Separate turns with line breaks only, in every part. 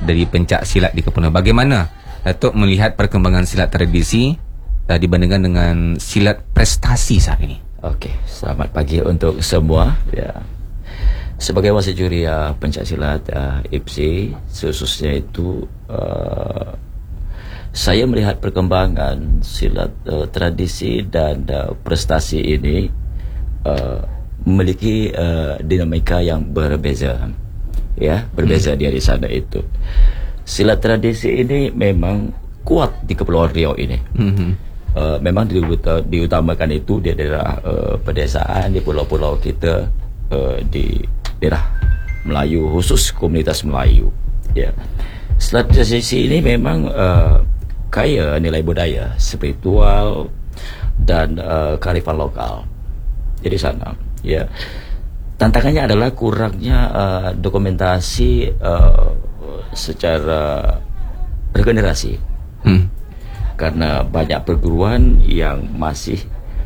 dari pencak silat di Kepulauan. Bagaimana Datuk melihat perkembangan silat tradisi dibandingkan dengan silat prestasi saat ini?
Okey, selamat pagi untuk semua. Ya, sebagai wasit juri pencak silat IPSI, khususnya itu saya melihat perkembangan silat tradisi dan prestasi ini memiliki dinamika yang berbeza. Ya, berbeza dari sana itu. Silat tradisi ini memang kuat di Kepulauan Riau ini. Memang diutamakan itu di daerah pedesaan, di pulau-pulau kita, di daerah Melayu, khusus komunitas Melayu. Ya, silat tradisi ini memang kaya nilai budaya, spiritual dan kearifan lokal. Jadi sana, ya, tantangannya adalah kurangnya dokumentasi secara bergenerasi. Karena banyak perguruan yang masih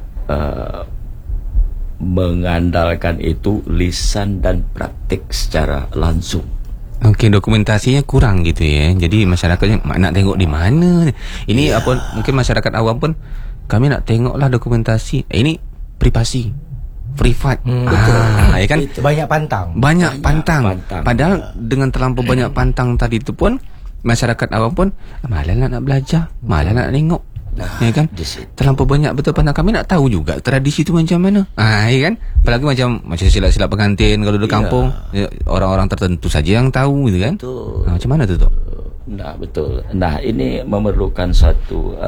mengandalkan itu lisan dan praktik secara langsung.
Okey, dokumentasinya kurang gitu ya. Jadi masyarakatnya nak tengok di mana. Ini apa, mungkin masyarakat awam pun, kami nak tengoklah dokumentasi. Ini privasi, privat.
Betul.
Ya kan?
Banyak pantang.
Banyak pantang. Padahal dengan terlampau banyak pantang tadi itu pun, masyarakat awam pun malah nak belajar, malah nak tengok. Ya kan? Terlampau banyak betul pantang. Kami nak tahu juga tradisi itu macam mana. Ya kan? Apalagi macam silat-silat pengantin kalau di kampung, orang-orang tertentu saja yang tahu gitu kan. Macam mana tu?
Nah, betul. Nah, ini memerlukan satu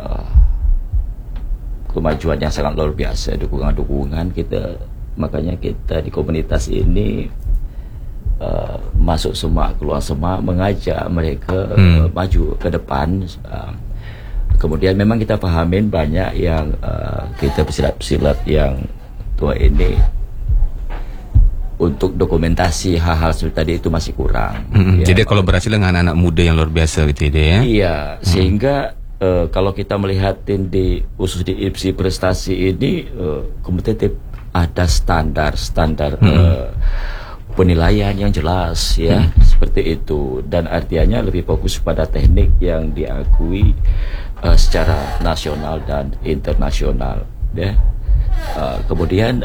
kemajuan yang sangat luar biasa, dukungan-dukungan kita. Makanya kita di komunitas ini masuk semak, keluar semak, mengajak mereka maju ke depan. Kemudian memang kita pahamin banyak yang kita pesilat-pesilat yang tua ini untuk dokumentasi hal-hal seperti tadi itu masih kurang. Ya,
jadi kolaborasi dengan anak-anak muda yang luar biasa gitu ya.
Iya, sehingga kalau kita melihat di khusus di IPSI prestasi ini kompetitif, ada standar penilaian yang jelas ya, seperti itu, dan artinya lebih fokus pada teknik yang diakui secara nasional dan internasional ya. Kemudian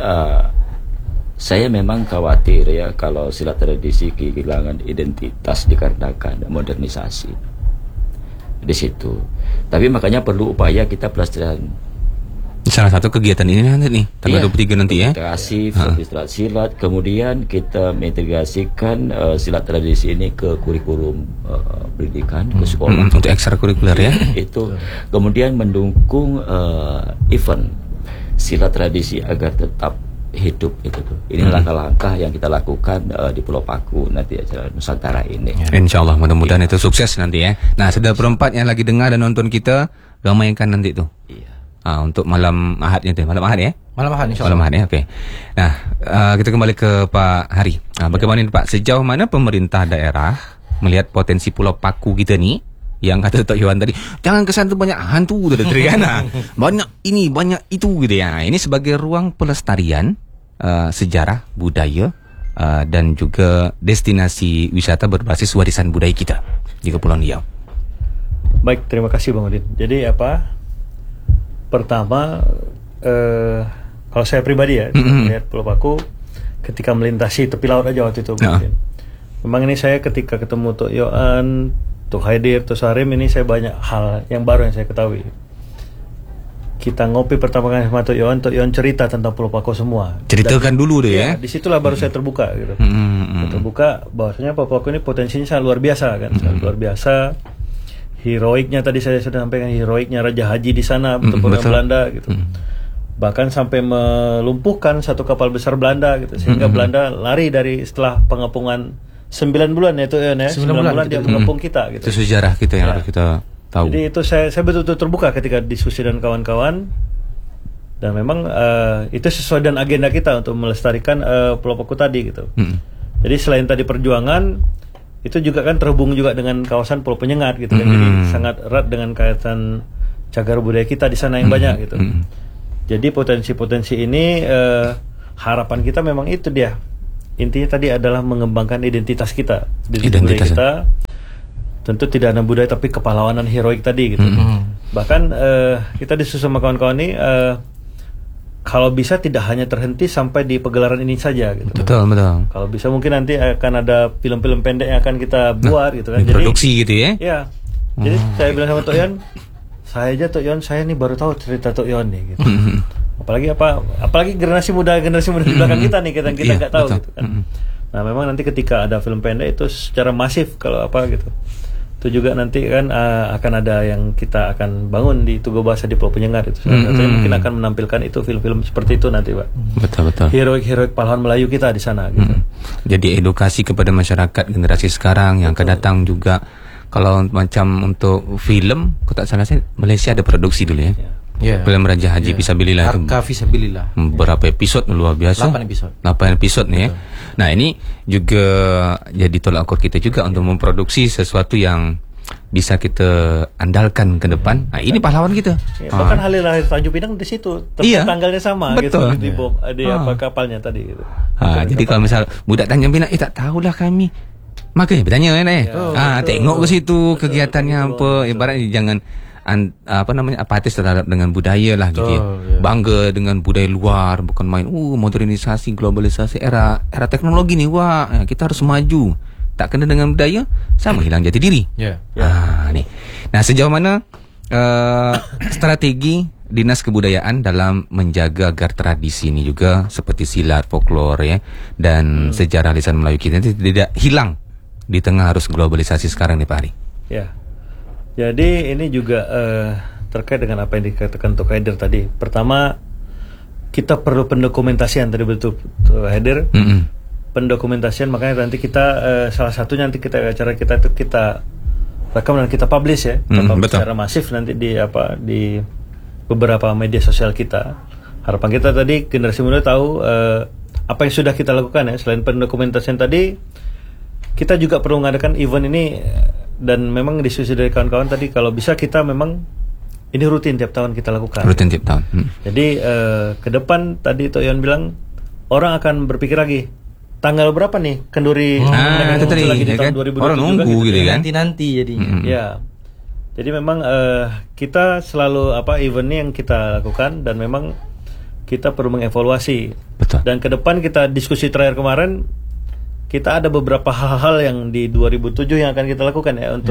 saya memang khawatir ya kalau silat tradisi kehilangan identitas dikarenakan modernisasi di situ. Tapi makanya perlu upaya kita pelestarian.
Salah satu kegiatan ini nanti nih tanggal 23 nanti ya.
Integrasi silat, kemudian kita mengintegrasikan silat tradisi ini ke kurikulum pendidikan, ke sekolah
untuk ekstrakurikuler ya.
Itu kemudian mendukung event silat tradisi agar tetap hidup itu tuh. Ini langkah-langkah yang kita lakukan di Pulau Paku nanti acara Nusantara ini.
Insyaallah mudah-mudahan itu sukses nanti ya. Nah, saudara perempat yang lagi dengar dan nonton kita, ramaikan nanti tuh.
Iya.
Untuk malam Ahadnya tu. Malam Ahad ya?
Malam Ahad insyaAllah.
Malam Ahad ya, okey. Nah, kita kembali ke Pak Hari. Bagaimana ni Pak, sejauh mana pemerintah daerah melihat potensi Pulau Paku kita ni, yang kata Tok Yohan tadi, jangan kesan tu banyak hantu tu kan. Banyak ini, banyak itu gitu ya. Ini sebagai ruang pelestarian sejarah, budaya dan juga destinasi wisata berbasis warisan budaya kita di Kepulauan Riau.
Baik, terima kasih Bang Udin. Jadi pertama, kalau saya pribadi ya, melihat Pulau Paku ketika melintasi tepi laut aja waktu itu, memang ini saya ketika ketemu Tok Yohan, Tok Haidir, Tok Sarim, ini saya banyak hal yang baru yang saya ketahui. Kita ngopi pertama kali sama Tok Yohan cerita tentang Pulau Paku semua.
Ceritakan dulu deh ya.
Disitulah baru saya terbuka gitu. Terbuka bahwasanya Pulau Paku ini potensinya sangat luar biasa kan, sangat luar biasa. Heroiknya tadi saya sudah sampaikan, heroiknya Raja Haji di sana bertempur dengan Belanda gitu. Bahkan sampai melumpuhkan satu kapal besar Belanda gitu, sehingga Belanda lari dari setelah pengepungan 9 bulan ya itu ya, 9 bulan dia mengepung kita gitu.
Itu sejarah kita yang harus kita tahu.
Jadi itu saya betul-betul terbuka ketika diskusi dan kawan-kawan, dan memang itu sesuai dengan agenda kita untuk melestarikan Pulau Paku tadi gitu. Jadi selain tadi perjuangan, itu juga kan terhubung juga dengan kawasan Pulau Penyengat gitu kan. Jadi sangat erat dengan kaitan cagar budaya kita di sana yang banyak gitu. Jadi potensi-potensi ini harapan kita memang itu dia. Intinya tadi adalah mengembangkan identitas kita, identitas budaya kita, tentu tidak hanya budaya tapi kepahlawanan heroik tadi gitu. Bahkan kita disusun sama kawan-kawan ini kalau bisa tidak hanya terhenti sampai di pegelaran ini saja gitu.
Betul.
Kalau bisa mungkin nanti akan ada film-film pendek yang akan kita buat gitu kan.
Produksi gitu ya.
Ya. Jadi saya bilang sama Tok Yon, saya nih baru tahu cerita Tok Yon nih gitu. Apalagi generasi muda di belakang kita nih kita nggak tahu gitu kan. Nah, memang nanti ketika ada film pendek itu secara masif kalau gitu. Itu juga nanti kan akan ada yang kita akan bangun di Tugu Bahasa di Pulau Penyengat itu. Saya mungkin akan menampilkan itu film-film seperti itu nanti, Pak.
Betul.
Heroik pahlawan Melayu kita di sana gitu.
Jadi edukasi kepada masyarakat generasi sekarang yang akan datang juga. Kalau macam untuk film, aku tak salah saya Malaysia ada produksi dulu ya. Film Raja Haji Fisabilillah itu.
Harka Fisabilillah.
Berapa episod luar biasa? 8 episod nih ya. Nah, ini juga jadi tolak ukur kita juga untuk memproduksi sesuatu yang bisa kita andalkan ke depan. Nah, ini pahlawan kita.
Ya, bahkan hari lahir Tanjung Pinang di situ, tanggalnya sama
betul.
Gitu di kapalnya tadi gitu.
Jadi kalau misal budak Tanjung Pinang tak tahulah kami. Makanya bertanya tengok ke situ kegiatannya apa, ibaratnya jangan apatis terhadap dengan budaya lah gitu ya. Bangga dengan budaya luar, bukan main modernisasi, globalisasi, era teknologi nih, kita harus maju. Tak kena dengan budaya, sama hilang jati diri. Nih. Nah, sejauh mana strategi Dinas Kebudayaan dalam menjaga agar tradisi ini juga seperti silat, folklore ya, dan sejarah lisan Melayu kita tidak hilang di tengah arus globalisasi sekarang nih Pak Hari?
Ya. Jadi ini juga terkait dengan apa yang dikatakan Tok Haider tadi. Pertama, kita perlu pendokumentasian tadi betul Haider. Pendokumentasian, makanya nanti kita salah satunya nanti acara kita itu kita rekam dan kita publish ya, secara masif nanti di beberapa media sosial kita. Harapan kita tadi generasi muda tahu apa yang sudah kita lakukan ya. Selain pendokumentasian tadi, kita juga perlu mengadakan event ini. Dan memang diskusi dari kawan-kawan tadi, kalau bisa kita memang ini rutin tiap tahun kita lakukan.
Rutin tiap tahun.
Jadi ke depan tadi Tok Yon bilang orang akan berpikir lagi tanggal berapa nih kenduri
itu tadi
lagi di tahun 2020
orang nunggu gitu kan.
Nanti jadinya.
Ya. Jadi memang kita selalu event ini yang kita lakukan dan memang kita perlu mengevaluasi.
Betul.
Dan ke depan kita diskusi terakhir kemarin kita ada beberapa hal-hal yang di 2007 yang akan kita lakukan ya untuk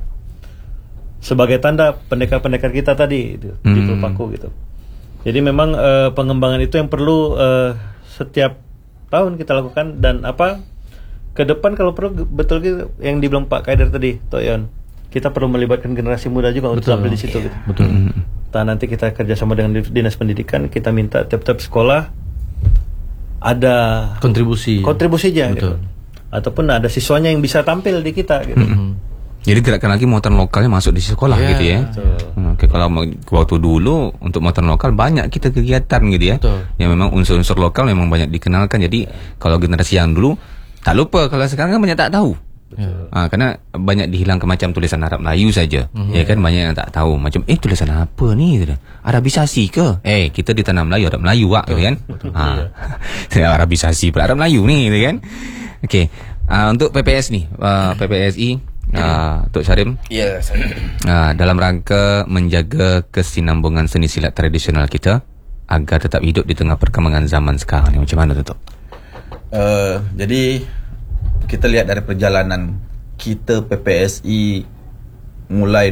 sebagai tanda pendekar-pendekar kita tadi itu, di Pulau Paku gitu. Jadi memang pengembangan itu yang perlu setiap tahun kita lakukan dan ke depan kalau perlu betul gitu yang dibilang Pak Kaider tadi Tok Yon, kita perlu melibatkan generasi muda juga untuk tampil di situ gitu.
Betul.
Nanti kita kerjasama dengan Dinas Pendidikan, kita minta tiap-tiap sekolah ada kontribusinya gitu. Ataupun ada siswanya yang bisa tampil di kita gitu.
Jadi gerakan lagi muatan lokalnya masuk di sekolah gitu ya. Oke, kalau waktu dulu untuk muatan lokal banyak kita kegiatan gitu ya. Yang memang unsur-unsur lokal memang banyak dikenalkan. Jadi kalau generasi yang dulu tak lupa, kalau sekarang kan banyak tak tahu. Karena banyak dihilangkan macam tulisan Arab Melayu saja. Ya kan, banyak yang tak tahu macam tulisan apa ni gitu. Arabisasi ke? Kita di tanah Melayu Arab Melayu gitu kan. Arabisasi Arab Melayu ni gitu kan. Okey. Untuk PPS ni, PPSI Tok Syarim.
Ya,
dalam rangka menjaga kesinambungan seni silat tradisional kita agar tetap hidup di tengah perkembangan zaman sekarang ni, macam mana tu Tok?
Jadi kita lihat dari perjalanan kita PPSI mulai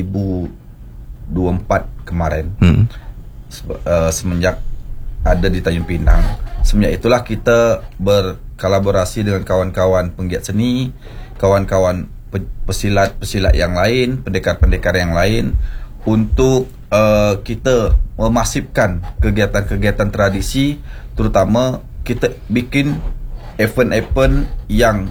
2024 kemarin, semenjak ada di Tanjung Pinang. Semenjak itulah kita berkolaborasi dengan kawan-kawan penggiat seni, kawan-kawan pesilat yang lain, pendekar-pendekar yang lain, untuk kita memasifkan kegiatan-kegiatan tradisi, terutama kita bikin event-event yang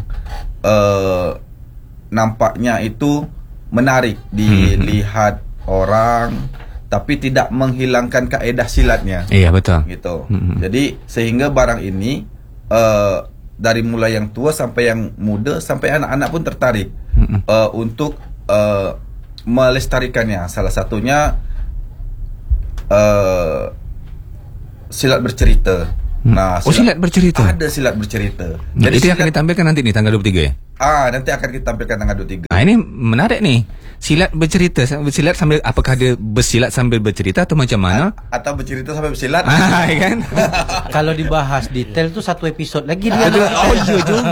nampaknya itu menarik dilihat orang, tapi tidak menghilangkan kaedah silatnya.
Iya, betul.
Gitu. Jadi sehingga barang ini dari mulai yang tua sampai yang muda sampai anak-anak pun tertarik untuk melestarikannya. Salah satunya silat bercerita.
Silat bercerita.
Ada silat bercerita.
Jadi itu akan ditampilkan nanti nih tanggal 23 ya?
nanti akan kita tampilkan tanggal 23.
Ini menarik nih. Silat sambil, apakah dia bersilat sambil bercerita atau macam mana?
Atau bercerita sampai bersilat.
Kan?
Kalau dibahas detail tuh 1 episod lagi dia.
Oh iya juga.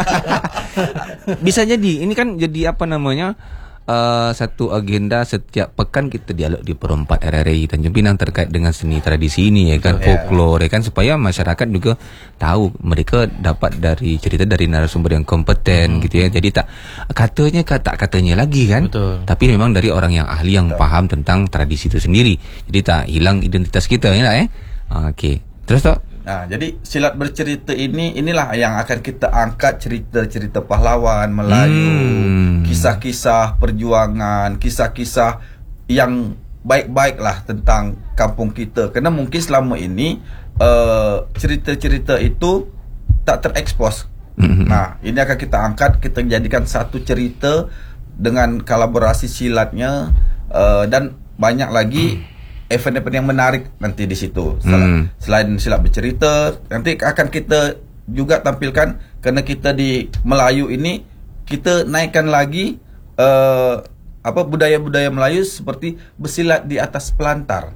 Bisa jadi. Ini kan jadi apa namanya? Satu agenda setiap pekan kita dialog di Perempat RRI Tanjung Pinang terkait dengan seni tradisi ini, ya kan, folklore, ya kan, supaya masyarakat juga tahu, mereka dapat dari cerita dari narasumber yang kompeten gitu ya. Jadi tak katanya lagi kan.
Betul.
Tapi memang dari orang yang ahli yang paham tentang tradisi itu sendiri. Jadi tak hilang identitas kita ya. Okey. Terus tak?
Nah, jadi silat bercerita inilah yang akan kita angkat cerita-cerita pahlawan Melayu, kisah-kisah perjuangan, kisah-kisah yang baik-baik lah tentang kampung kita. Kerana mungkin selama ini cerita-cerita itu tak terekspos. Nah, ini akan kita angkat, kita jadikan satu cerita dengan kolaborasi silatnya, dan banyak lagi event-event yang menarik nanti di situ. Selain silat bercerita, nanti akan kita juga tampilkan, kerana kita di Melayu ini kita naikkan lagi budaya-budaya Melayu seperti bersilat di atas pelantar.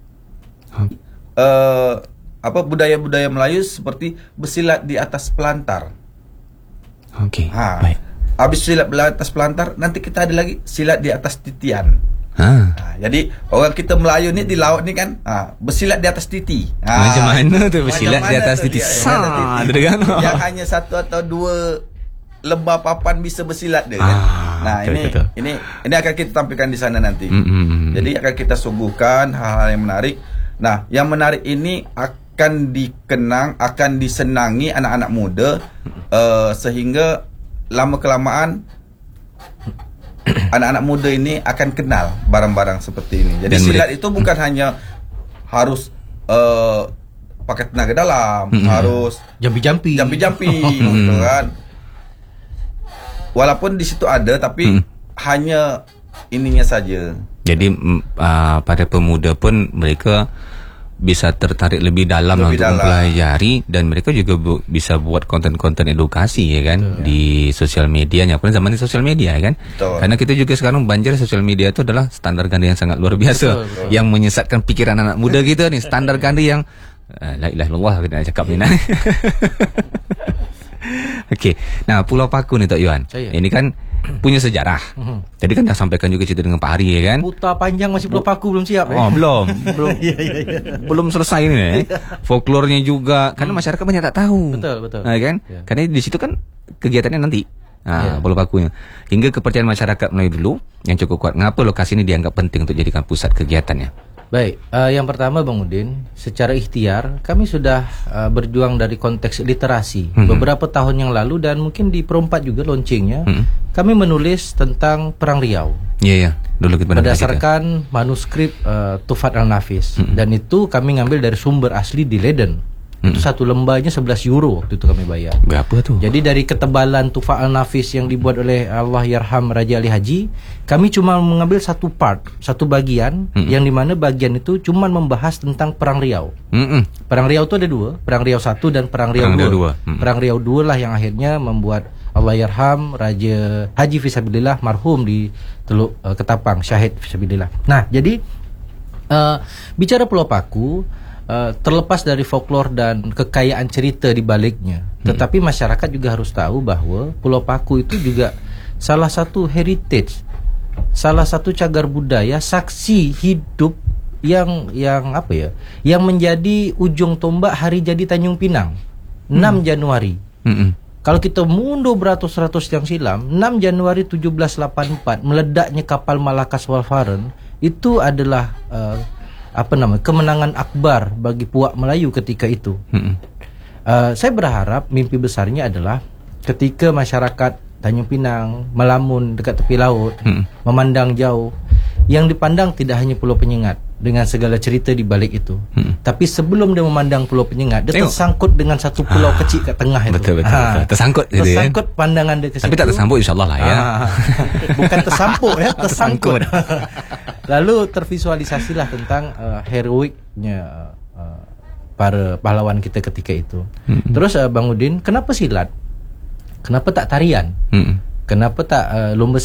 Budaya-budaya Melayu seperti bersilat di atas pelantar.
Okey. Baik.
Habis silat di atas pelantar, nanti kita ada lagi silat di atas titian. Jadi orang kita Melayu ni di laut ni kan, bersilat di atas titi.
Macam mana tu bersilat di atas titi?
Yang hanya 1 atau 2 lembar papan bisa bersilat dia kan. Nah, betul. Ini akan kita tampilkan di sana nanti. Jadi akan kita suguhkan hal-hal yang menarik. Nah, yang menarik ini akan dikenang, akan disenangi anak-anak muda, sehingga lama kelamaan anak-anak muda ini akan kenal barang-barang seperti ini. Jadi silat itu bukan hanya harus pakai tenaga dalam, harus
jampi
gitu kan. Walaupun di situ ada, tapi hanya ininya saja. Jadi
pada pemuda pun mereka bisa tertarik lebih dalam untuk mempelajari, dan mereka juga bisa buat konten-konten edukasi, ya kan, di sosial medianya. Apalagi zaman ini sosial media, ya kan. Karena kita juga sekarang banjir sosial media itu adalah standar ganda yang sangat luar biasa, yang menyesatkan pikiran anak muda kita nih. Standar ganda yang la ilaha illallah kita nak cakap ni. Okey. Nah, Pulau Paku ni Tok Yuan, ini kan punya sejarah. Jadi kan dah sampaikan juga cerita dengan Pak Hari, ya kan.
Putar panjang masih Pulau Paku belum siap.
Belum belum selesai ni. Folklornya juga, karena masyarakat banyak tak tahu.
Betul.
Kan? Karena di situ kan kegiatannya nanti. Pulau Pakunya. Hingga kepercayaan masyarakat Melayu dulu yang cukup kuat. Mengapa lokasi ini dianggap penting untuk jadikan pusat kegiatannya?
Baik, yang pertama Bang Udin, secara ikhtiar kami sudah berjuang dari konteks literasi beberapa tahun yang lalu, dan mungkin di Perempat juga launchingnya kami menulis tentang Perang Riau.
Iya. Dulu kita
berdasarkan manuskrip Tufat Al-Nafis, dan itu kami ngambil dari sumber asli di Leiden. Itu satu lembarnya 11 euro waktu itu kami bayar.
Berapa tuh?
Jadi dari ketebalan Tufat Al-Nafis yang dibuat oleh Allahyarham Raja Ali Haji, kami cuma mengambil satu bagian, yang dimana bagian itu cuma membahas tentang Perang Riau. Perang Riau itu ada 2, Perang Riau 1 dan Perang Riau 2. Perang Riau 2 lah yang akhirnya membuat Allahyarham Raja Haji Fisabilillah marhum di Teluk Ketapang, syahid Fisabilillah. Nah, jadi bicara Pulau Paku, terlepas dari folklor dan kekayaan cerita di baliknya, tetapi masyarakat juga harus tahu bahwa Pulau Paku itu juga salah satu heritage, salah satu cagar budaya, saksi hidup yang menjadi ujung tombak hari jadi Tanjung Pinang 6 Januari. Kalau kita mundur beratus-ratus yang silam, 6 Januari 1784 meledaknya kapal Malakas Walfaren, itu adalah kemenangan akbar bagi puak Melayu ketika itu. Saya berharap mimpi besarnya adalah ketika masyarakat Tanjung Pinang melamun dekat tepi laut, memandang jauh, yang dipandang tidak hanya Pulau Penyengat dengan segala cerita di balik itu, tapi sebelum dia memandang Pulau Penyengat, dia tersangkut dengan satu pulau kecil kat tengah itu.
Betul. Tersangkut
pandangan dia ke situ.
Tapi tak tersambut, insyaAllah lah ya.
Bukan tersampuk ya, tersangkut. Lalu tervisualisasilah tentang heroiknya para pahlawan kita ketika itu. Terus Bang Udin, kenapa silat? Kenapa tak tarian? Kenapa tak lomba